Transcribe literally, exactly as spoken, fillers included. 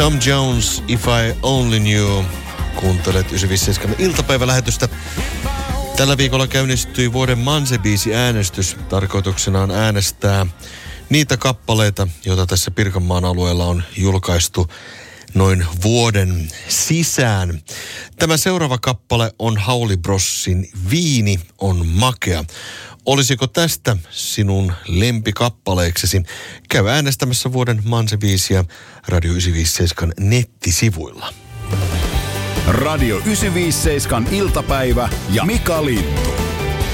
Tom Jones, If I Only Knew. Kuuntelet yhdeksänkymmentäseitsemän iltapäivälähetystä. Tällä viikolla käynnistyi vuoden Manse-biisi-äänestys. Tarkoituksena on äänestää niitä kappaleita, joita tässä Pirkanmaan alueella on julkaistu noin vuoden sisään. Tämä seuraava kappale on Howley Brosin Viini on makea. Olisiko tästä sinun lempikappaleeksesi? Käy äänestämässä vuoden Manse-biisiä Radio yhdeksänsataaviisikymmentäseitsemän nettisivuilla. Radio yhdeksänsataaviisikymmentäseitsemän iltapäivä ja Mika Lintu.